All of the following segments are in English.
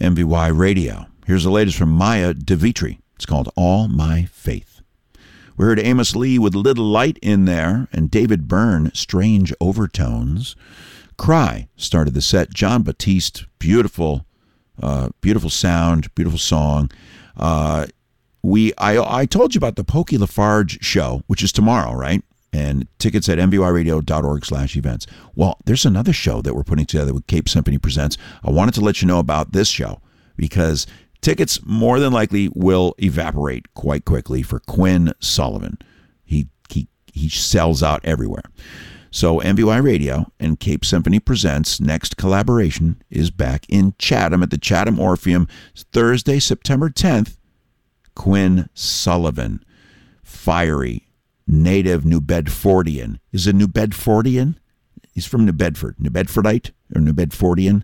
MVY Radio. Here's the latest from Maya DeVitri. It's called All My Faith. We heard Amos Lee with Little Light in there, and David Byrne, Strange Overtones. Cry started the set. John Batiste, beautiful sound, beautiful song. I told you about the Pokey Lafarge show, which is tomorrow, right? And tickets at mvyradio.org/events. Well, there's another show that we're putting together with Cape Symphony Presents. I wanted to let you know about this show because tickets more than likely will evaporate quite quickly for Quinn Sullivan. He sells out everywhere. So MVY Radio and Cape Symphony Presents next collaboration is back in Chatham at the Chatham Orpheum, Thursday, September 10th. Quinn Sullivan, fiery, native New Bedfordian. Is it New Bedfordian? He's from New Bedford. New Bedfordite or New Bedfordian?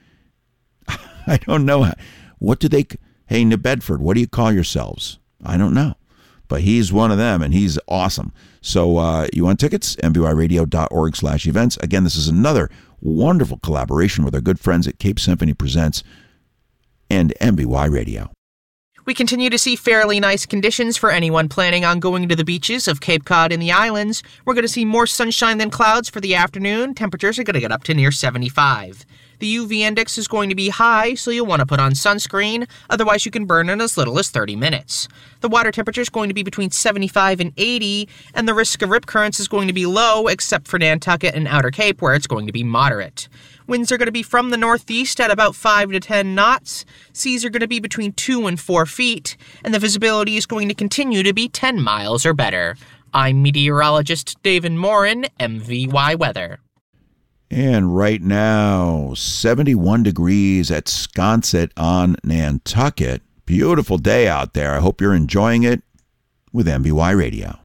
I don't know. What do they... Hey, New Bedford, what do you call yourselves? I don't know. But he's one of them, and he's awesome. So you want tickets? mvyradio.org/events. Again, this is another wonderful collaboration with our good friends at Cape Symphony Presents and MVY Radio. We continue to see fairly nice conditions for anyone planning on going to the beaches of Cape Cod and the islands. We're going to see more sunshine than clouds for the afternoon. Temperatures are going to get up to near 75. The UV index is going to be high, so you'll want to put on sunscreen. Otherwise, you can burn in as little as 30 minutes. The water temperature is going to be between 75 and 80, and the risk of rip currents is going to be low, except for Nantucket and Outer Cape, where it's going to be moderate. Winds are going to be from the northeast at about 5 to 10 knots. Seas are going to be between 2 and 4 feet, and the visibility is going to continue to be 10 miles or better. I'm meteorologist David Morin, MVY Weather. And right now, 71 degrees at Sconset on Nantucket. Beautiful day out there. I hope you're enjoying it with MVY Radio.